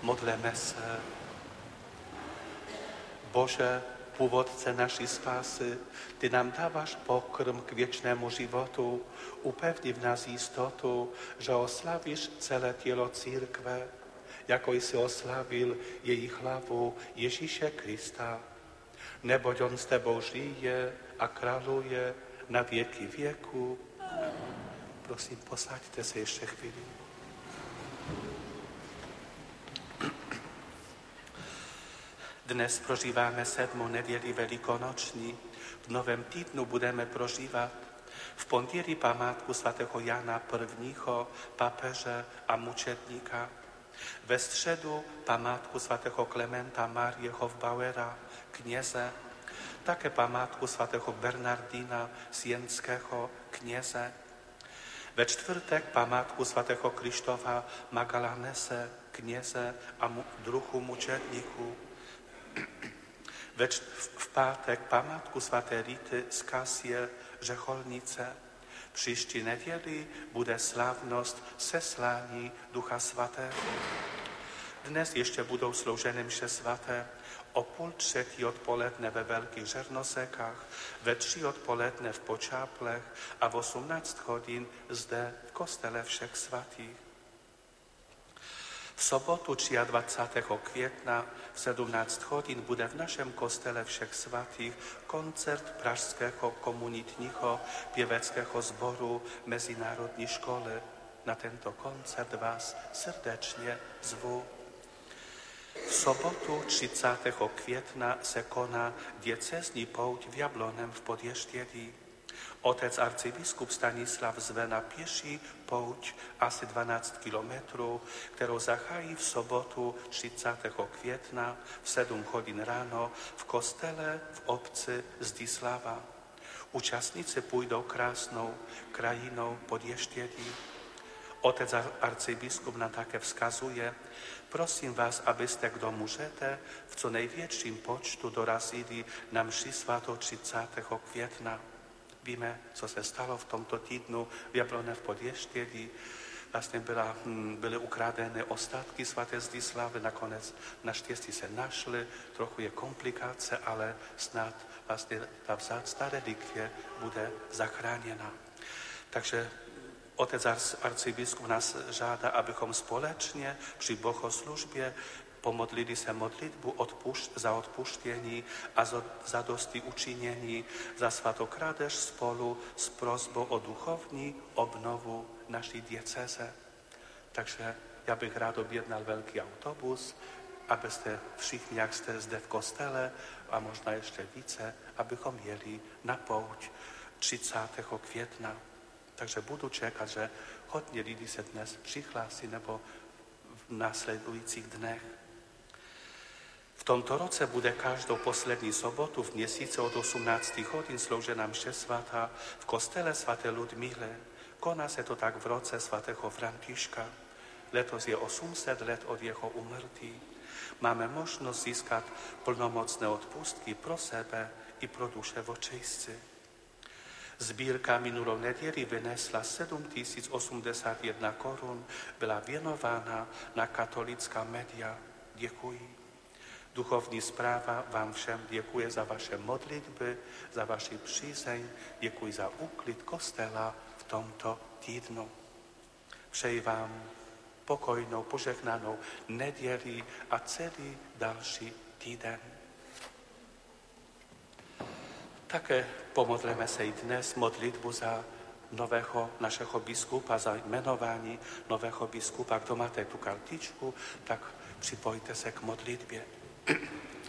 Modleme se. Bože, původce naší spásy, Ty nám dáváš pokrm k věčnému životu, upevni v nás jistotu, že oslavíš celé tělo církve, jako jsi oslavil její hlavu Ježíše Krista. Neboť on s tebou žije a králuje na věky věku. Prosím, posaďte se ještě chvíli. Dnes prožíváme 7. neděli velikonoční. V novém týdnu budeme prožívat v pondělí památku svatého Jana I., papeže a mučedníka. Ve středu památku svatého Klementa Marie Hofbauera, kněze. Také památku svatého Bernardina Sienského, kněze. Ve čtvrtek památku svatého Krištofa Magalanese, kněze a druhu mučedníků. V pátek památku svaté Rity z Kasie, řecholnice. Příští neděli bude slavnost seslání Ducha Svatého. Dnes ještě budou slouženy mše svaté o 2:30 odpoledne ve Velkých Žernosekách, ve 3 odpoledne v Počáplech a v 18 hodin zde v kostele Všech svatých. V sobotu 23. května v 17 hodin bude v našem kostele Všech svatých koncert Pražského komunitního pěveckého sboru Mezinárodní školy. Na tento koncert vás srdečně zvu. V sobotu 30. května se koná diecézní pouť v Jablonem v Podještědí. Otec arcibiskup Stanislav zve na pěší pouť asi 12 kilometrů, kterou zahájí v sobotu 30. května v 7 hodin ráno v kostele v obci Zdislava. Účastníci půjdou krásnou krajinou Podještědí. Otec arcibiskup nám také vzkazuje: prosím vás, abyste, kdo můžete, v co největším počtu dorazili na mši svatou 30. května. Víme, co se stalo v tomto týdnu v Jabloně v Podještědí. Vlastně byly ukradeny ostatky svaté Zdislavy, nakonec naštěstí se našly, trochu je komplikace, ale snad vlastně ta vzácná relikvie bude zachráněna. Takže otec arcibiskup nás žádá, abychom společně při bohoslužbě pomodlili se modlitbu za odpuštění a za dosti učinění za svatokrádež spolu s prosbou o duchovní obnovu naší diecéze. Takže já bych rád objednal velký autobus, abyste všichni, jak jste zde v kostele a možná ještě více, abychom jeli na pouť 30. května. Takže budu čekat, že hodně lidí se dnes přihlásí nebo v následujících dnech. V tomto roce bude každou poslední sobotu v měsíci od 18 hodin sloužena mše svatá v kostele svaté Ludmily. Koná se to tak v roce svatého Františka. Letos je 800 let od jeho úmrtí. Máme možnost získat plnomocné odpustky pro sebe i pro duše vočejsci. Sbírka minulou neděli vynesla 7081 korun, byla věnována na katolická média. Děkuji. Duchovní správa vám všem děkuje za vaše modlitby, za vaši přízeň, děkuji za úklid kostela v tomto týdnu. Přeji vám pokojnou, požehnanou neděli a celý další týden. Také pomodleme se i dnes modlitbu za nového našeho biskupa, za jmenování nového biskupa. Kdo máte tu kartičku, tak připojte se k modlitbě.